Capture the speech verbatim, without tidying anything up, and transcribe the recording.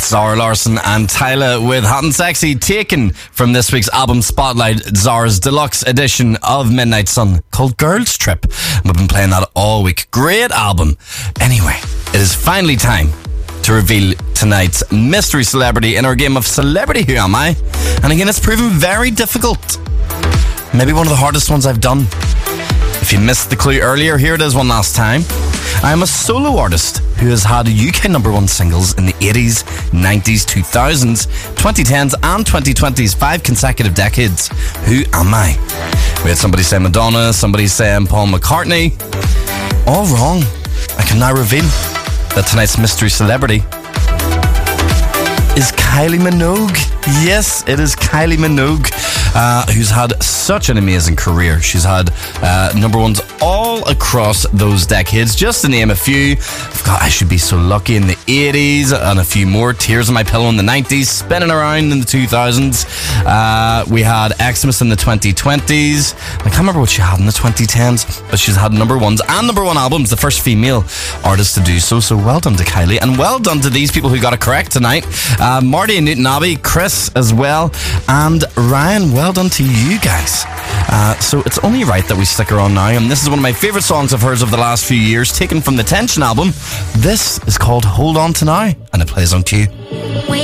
Zara Larsson and Tyler with Hot and Sexy, taken from this week's album Spotlight, Zara's deluxe edition of Midnight Sun called Girls Trip. We've been playing that all week. Great album. Anyway, it is finally time to reveal tonight's mystery celebrity in our game of Celebrity Who Am I? And again, it's proven very difficult. Maybe one of the hardest ones I've done. If you missed the clue earlier, here it is one last time. I am a solo artist who has had U K number one singles in the eighties, nineties, two thousands, twenty tens and twenty twenties, five consecutive decades. Who am I? We had somebody say Madonna, somebody saying Paul McCartney. All wrong. I can now reveal that tonight's mystery celebrity is Kylie Minogue. Yes, it is Kylie Minogue, uh, who's had such an amazing career. She's had uh, number ones all across those decades. Just to name a few, I've got I Should Be So Lucky in the eighties, and a few more. Tears on My Pillow in the nineties, Spinning Around in the two thousands. Uh, we had Xmas in the twenty twenties. I can't remember what she had in the twenty tens, but she's had number ones and number one albums, the first female artist to do so. So well done to Kylie, and well done to these people who got it correct tonight. Uh, Marty and Newton Abbey, Chris as well, and Ryan, well done to you guys. Uh, so it's only right that we stick around now, and this is one of my favourite songs of hers of the last few years, taken from the Tension album. This is called Hold On To Now, and it plays on cue.